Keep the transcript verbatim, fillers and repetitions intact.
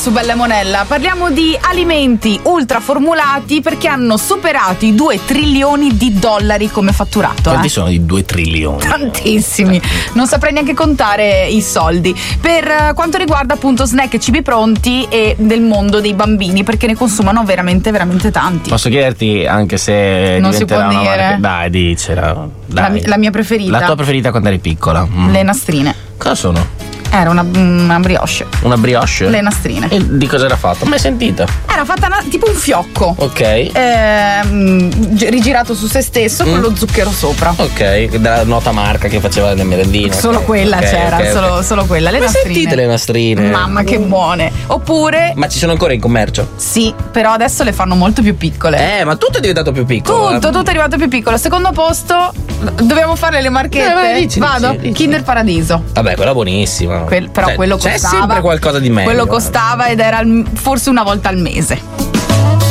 su Bella Monella. Parliamo di alimenti ultraformulati perché hanno superato i due trilioni di dollari come fatturato. Quanti eh? sono i due trilioni? Tantissimi, non saprei neanche contare i soldi. Per quanto riguarda appunto snack e cibi pronti e del mondo dei bambini, perché ne consumano veramente veramente tanti. Posso chiederti, anche se non si può diventerà una dire. marca- Dai, dicela. La, Dai. mi- la mia preferita. La tua preferita quando eri piccola? Mm. Le nastrine. Cosa sono? Era una, una brioche. Una brioche? Le nastrine. E di cosa era fatta? Mai sentita? Era fatta una- tipo un fiocco. Ok. Ehm, gi- rigirato su se stesso con Mm. lo zucchero sopra. Ok, della nota marca che faceva le merendine. Solo ok. quella Ok, c'era, ok, solo, ok. solo quella. Le Ma nastrine. sentite le nastrine? Mamma che buone. Oppure Ma ci sono ancora in commercio? sì, però adesso le fanno molto più piccole. Eh, ma tutto è diventato più piccolo. Tutto, eh. tutto è arrivato più piccolo. Secondo posto, dobbiamo fare le marchette. Eh, vai, dici, Vado? dici, dici. Kinder Paradiso. Vabbè, quella buonissima. Quel- però Cioè, quello c'è costava. sempre qualcosa di meglio. Quello costava ed era al- forse una volta al mese.